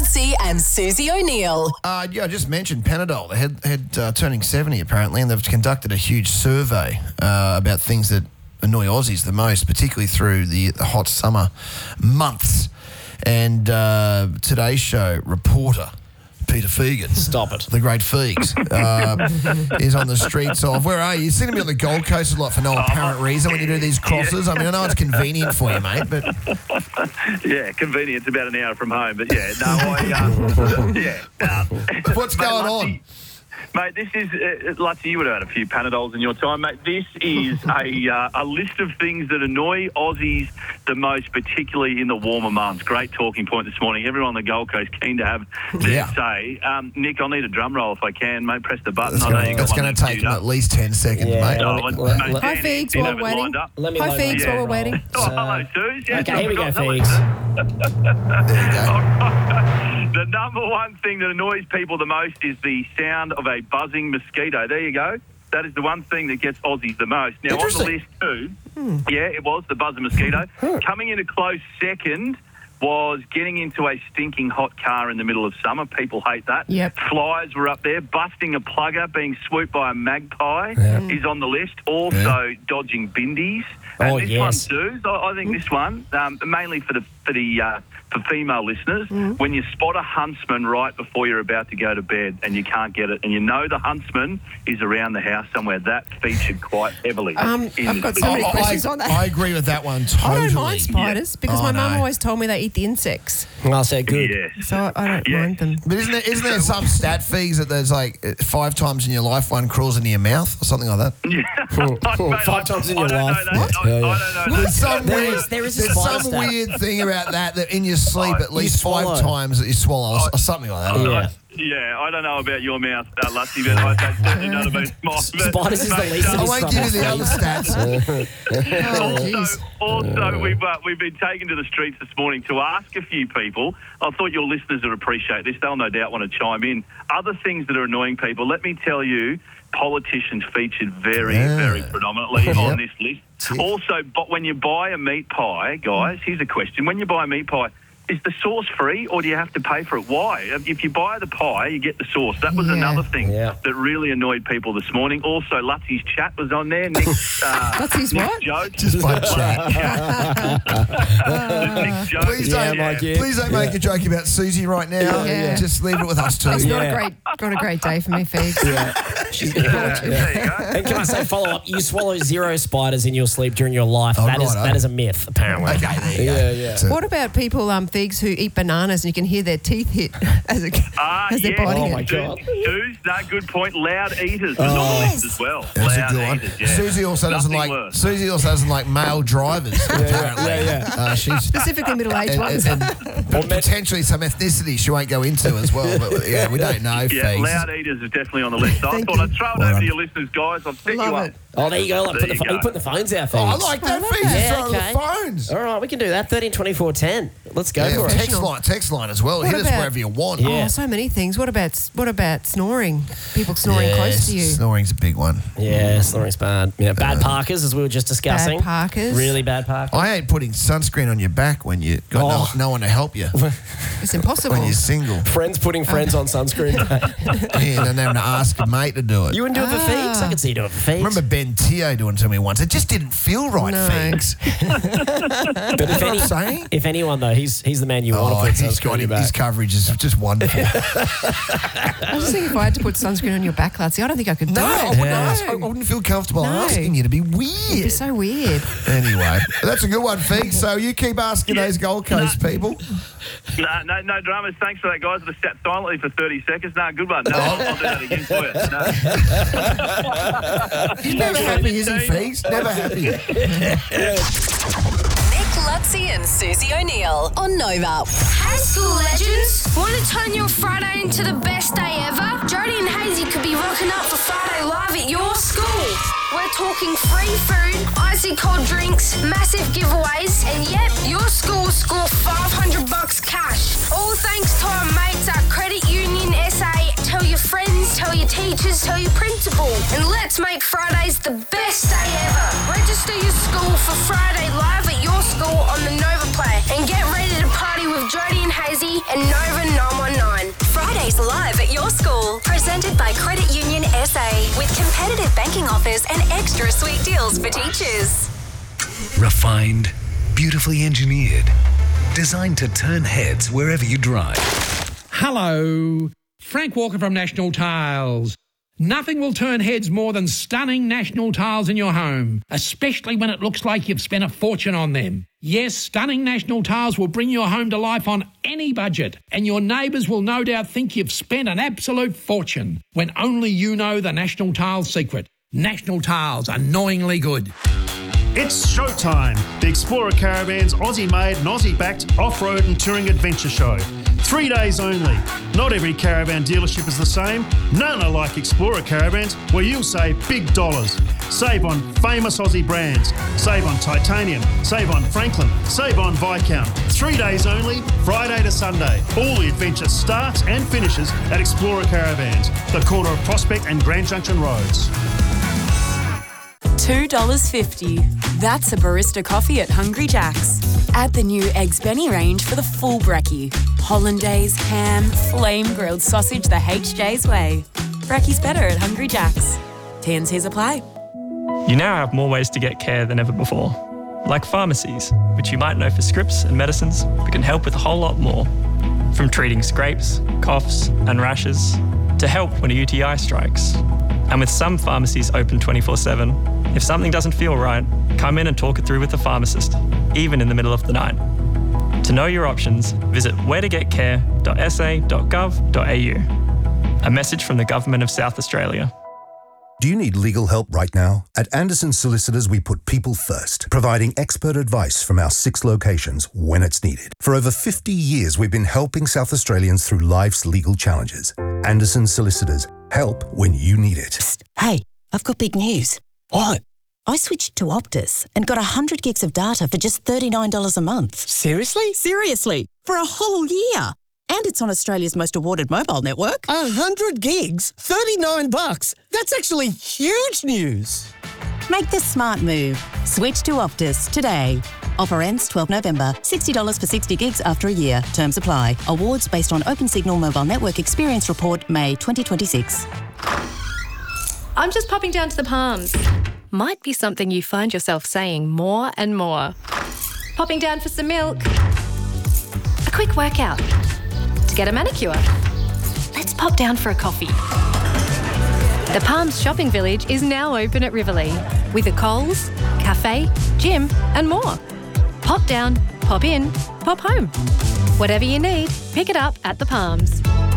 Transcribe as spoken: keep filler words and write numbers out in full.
Luxy and Susie O'Neill. Uh, yeah, I just mentioned Panadol. They had, had uh, turning seventy apparently, and they've conducted a huge survey uh, about things that annoy Aussies the most, particularly through the, the hot summer months. And uh, today's show reporter Peter Fegan. Stop it. The great Feegs uh, is on the streets of, where are you? You seem to be on the Gold Coast a lot for no apparent reason when you do these crosses. I mean, I know it's convenient for you, mate, but... Yeah, convenient. It's about an hour from home, but yeah, no, I... Uh, yeah. Uh, What's mate, going Lucky, on? Mate, this is... Uh, Lucky, you would have had a few Panadols in your time, mate. This is a uh, a list of things that annoy Aussies the most, particularly in the warmer months. Great talking point this morning. Everyone on the Gold Coast keen to have their Yeah. say. Um, Nick, I'll need a drum roll if I can, mate. Press the button. That's I know gonna- you That's got one going to take queued them up. at least ten seconds, Yeah. mate. Oh, Let well, me- let- mate, let- Hi, Dan, Feegs, Dan while have we're it waiting. lined up. Let me Hi, load Feegs, my while we're roll. waiting. Oh, So- hello, Suze. Yeah, Okay, here we go, that was- Feegs. There you go. The number one thing that annoys people the most is the sound of a buzzing mosquito. There you go. That is the one thing that gets Aussies the most. Now, on the Interesting. list too, yeah, it was the buzzing mosquito. Coming in a close second was getting into a stinking hot car in the middle of summer. People hate that. Yep. Flies were up there. Busting a plugger, being swooped by a magpie Yeah. is on the list. Also, dodging bindies. Oh, and this yes. one, Suze, I, I think this one, um, mainly for the for the uh, for female listeners, when you spot a huntsman right before you're about to go to bed and you can't get it, and you know the huntsman is around the house somewhere, that featured quite heavily. Um, in I've got the- so many I- questions I, on that. I agree with that one totally. I don't mind spiders because Oh, my mum no. always told me they eat the insects, I'll say good. Yes. so I don't Yeah. mind them. But isn't there, isn't there some stat fees that there's like uh, five times in your life one crawls into your mouth or something like that? Mate, Five I- times in I your don't life. know that. What? I, Yeah, yeah. I don't know that. There's some There weird, is- there is a there's spider some stat. weird thing about that that in your sleep at least five swallow. times that you swallow or, or something like that. Yeah. Yeah, I don't know about your mouth, uh, Lusty, but I, that's certainly not about mine. But, Spiders is the mate, least uh, of I his won't give you the other stats. Oh, Also, jeez. also we've uh, we've been taken to the streets this morning to ask a few people. I thought your listeners would appreciate this. They'll no doubt want to chime in. Other things that are annoying people. Let me tell you, politicians featured very, Yeah. very predominantly Yep. on this list. Yep. Also, but when you buy a meat pie, guys, here's a question: when you buy a meat pie, is the sauce free or do you have to pay for it? Why? If you buy the pie, you get the sauce. That was Yeah. another thing Yeah. that really annoyed people this morning. Also, Lutzy's chat was on there. Nick's, uh, Lutzy's Nick's what? joke. Just by chat. Nick's joke. Please Yeah, don't, Mike, yeah. please don't make a joke about Susie right now. Yeah. Just leave it with us two. It's not Yeah. a great, not a great day for me, Feegs. She's Yeah, there you go. And can I say, follow up? You swallow zero spiders in your sleep during your life. Oh, that is righto. that is a myth, apparently. Okay, there you go. Yeah, yeah. So- What about people, um, Feegs, who eat bananas and you can hear their teeth hit as, it, Ah, as they're yeah. biting Oh, it? my God. Suze, no, good point. Loud eaters was on the list as well. That's a Loud good one. eaters, yeah. Susie also doesn't Nothing like worse. Susie also doesn't like male drivers. apparently, yeah, yeah. Uh, she's Specifically middle-aged and, ones. and, and potentially some ethnicity she won't go into as well. But yeah, we don't know. Yeah, Feegs. loud eaters is definitely on the list. So I Thank thought you. I'd throw it Well over done. to your listeners, guys. I've set Love you up. it. Oh, there you go. Like, There put the, you pho- go. you put the phones out, Oh, I Feegs. like that. I love Feegs that. is Yeah, throwing okay. the phones. All right, we can do that. thirteen twenty-four ten. Let's go Yeah, for it. text line, text line as well. What Hit us about- wherever you want. Yeah. Oh, so many things. What about what about snoring? People snoring Yes, close to you. Snoring's a big one. Yeah, snoring's bad. Yeah, bad parkers, as we were just discussing. Bad parkers. Really bad parkers. I hate putting sunscreen on your back when you got Oh. no, no one to help you It's impossible. when you're single. Friends putting friends on sunscreen. Yeah, and then having to ask a mate to do it. You wouldn't do it for Ah. Feegs? I could see you do it for Feegs. remember Ben Teo doing it to me once. It just didn't feel right, No. Feegs. But if, what any, I'm saying? if anyone, though, he's he's the man you want Oh, to put he's sunscreen got on your him. back. His coverage is just wonderful. I was thinking if I had to put sunscreen on your back, Lutsy, I don't think I could do No, I it. wouldn't, No. ask, I wouldn't feel comfortable No. asking you to be It'd be weird. so weird. Anyway, that's a good one, Feegs. So you keep asking Yeah. those Gold Coast people. No, no, no dramas. Thanks for that, guys. I sat silently for thirty seconds. No, good one. No, I'll, I'll do that again for you. No. He's never happy, is he, Feegs? Never happy. Nick Luxy and Susie O'Neill on Nova. Hey school legends, want to turn your Friday into the best day ever? Jody and Hazy could be rocking up for Friday Live at your school. We're talking free food, icy cold drinks, massive giveaways, and yep, your school will score five hundred bucks cash. All thanks to our mates at Credit Union S A. Tell your friends, tell your teachers, tell your principal, and let's make Fridays the best day ever. Register your school for Friday Live at your school on the Nova Play, and get ready to party with Jody and Hazy and Nova nine one Studies live at your school. Presented by Credit Union S A. With competitive banking offers and extra sweet deals for teachers. Refined, beautifully engineered, designed to turn heads wherever you drive. Hello, Frank Walker from National Tiles. Nothing will turn heads more than stunning National Tiles in your home, especially when it looks like you've spent a fortune on them. Yes, stunning National Tiles will bring your home to life on any budget, and your neighbours will no doubt think you've spent an absolute fortune, when only you know the National Tiles secret. National Tiles, annoyingly good. It's showtime. The Explorer Caravans Aussie-made and Aussie-backed off-road and touring adventure show. Three days only. Not every caravan dealership is the same. None are like Explorer Caravans, where you'll save big dollars. Save on famous Aussie brands. Save on Titanium. Save on Franklin. Save on Viscount. Three days only, Friday to Sunday. All the adventure starts and finishes at Explorer Caravans, the corner of Prospect and Grand Junction Roads. two dollars fifty. That's a barista coffee at Hungry Jack's. Add the new Eggs Benny range for the full brekkie. Hollandaise, ham, flame grilled sausage the H J's way. Brekkie's better at Hungry Jack's. T and C's apply. You now have more ways to get care than ever before. Like pharmacies, which you might know for scripts and medicines, but can help with a whole lot more. From treating scrapes, coughs and rashes, to help when a U T I strikes. And with some pharmacies open twenty-four seven, if something doesn't feel right, come in and talk it through with the pharmacist, even in the middle of the night. To know your options, visit where to get care dot s a dot gov dot a u. A message from the Government of South Australia. Do you need legal help right now? At Anderson Solicitors, we put people first, providing expert advice from our six locations when it's needed. For over fifty years, we've been helping South Australians through life's legal challenges. Anderson Solicitors, help when you need it. Psst, hey, I've got big news. What? I switched to Optus and got one hundred gigs of data for just thirty-nine dollars a month. Seriously? Seriously, for a whole year. And it's on Australia's most awarded mobile network. A hundred gigs? thirty-nine bucks? That's actually huge news. Make the smart move. Switch to Optus today. Offer ends twelfth November. sixty dollars for sixty gigs after a year. Terms apply. Awards based on OpenSignal Mobile Network Experience Report, May twenty twenty-six. I'm just popping down to the Palms. Might be something you find yourself saying more and more. Popping down for some milk. A quick workout. To get a manicure. Let's pop down for a coffee. The Palms Shopping Village is now open at Riverlea with a Coles, cafe, gym and more. Pop down, pop in, pop home. Whatever you need, pick it up at the Palms.